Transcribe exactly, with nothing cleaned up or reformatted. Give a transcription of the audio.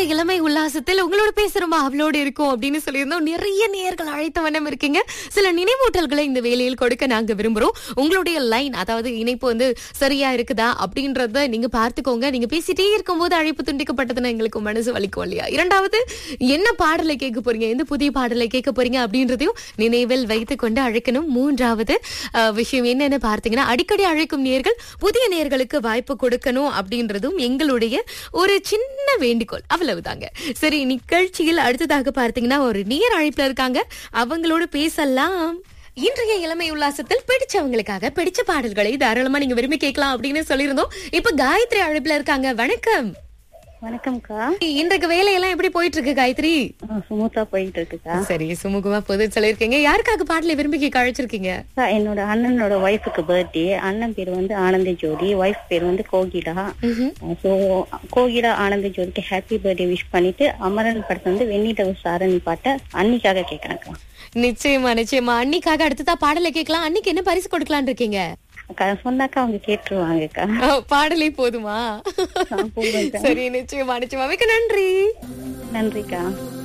இளமை உல்லாசத்தில் உங்களோட பேசுறோமா அவளோடு இருக்கும் அப்படின்னு சொல்லியிருந்தோம். நிறைய நேயர்கள் அழைத்த வண்ணம் இருக்கீங்க. சில நினைவூட்டல்களை இந்த வேலையில் கொடுக்க நாங்க விரும்புறோம். உங்களுடைய லைன், அதாவது இணைப்பு வந்து சரியா இருக்குதா அப்படின்றத நீங்க பார்த்துக்கோங்க. நீங்க பேசிட்டே இருக்கும்போது அழைப்பு துண்டிக்கப்பட்டதுன்னா எங்களுக்கு மனசு வலிக்கும் இல்லையா? இரண்டாவது, என்ன பாடலை கேட்க போறீங்க, எந்த புதிய பாடலை கேட்க போறீங்க அப்படின்றதையும் நினைவில் வைத்துக் கொண்டு அழைக்கணும். மூன்றாவது அஹ், விஷயம் என்னன்னு பார்த்தீங்கன்னா, அடிக்கடி அழைக்கும் நேயர்கள் புதிய நேயர்களுக்கு வாய்ப்பு கொடுக்கணும் அப்படின்றதும் எங்களுடைய ஒரு சின்ன வேண்டுகோள். அவ்வளவுதாங்க. சரி, நிகழ்ச்சியில் அடுத்ததாக பார்த்தீங்கன்னா ஒரு நேர் அழைப்புல இருக்காங்க, அவங்களோட பேசலாம். இன்றைய இளமை உல்லாசத்தில் பிடிச்சவங்களுக்காக பிடிச்ச பாடல்களை தாராளமா நீங்க விரும்பி கேட்கலாம் அப்படின்னு சொல்லியிருந்தோம். இப்ப காயத்ரி அழைப்புல இருக்காங்க. வணக்கம். வணக்கம்க்கா. இன்றைக்கு வேலையெல்லாம் எப்படி போயிட்டு இருக்கு காயத்ரி? சுமூத்தா போயிட்டு இருக்குக்கா. சரி, சுமூகமா போது சொல்லிருக்கீங்க. யாருக்காக பாடலை விரும்பி கேட்க அழைச்சிருக்கீங்க? அக்கா, என்னோட அண்ணனோட ஒய்ஃபுக்கு பர்த்டே. அண்ணன் பேர் வந்து ஆனந்த ஜோதி, ஒய்ஃப் பேர் வந்து கோகிலா. சோ கோகிலா ஆனந்த ஜோதிக்கு ஹாப்பி பர்த்டே விஷ் பண்ணிட்டு அமரன் படத்தை வந்து வெண்ணிலவு சாரணி பாட்டை அன்னிக்காக கேட்கறேன்க்கா. நிச்சயமா நிச்சயமா. அன்னிக்காக அடுத்ததா பாடலை கேட்கலாம். அன்னிக்கு என்ன பரிசு கொடுக்கலான் இருக்கீங்க? அக்கா சொன்னாக்கா அவங்க கேட்டுருவாங்கக்கா. பாடலே போதுமா? போதும்க்கா. சரி, நிச்சயமா நிச்சயமா. மிக்க நன்றி. நன்றிக்கா.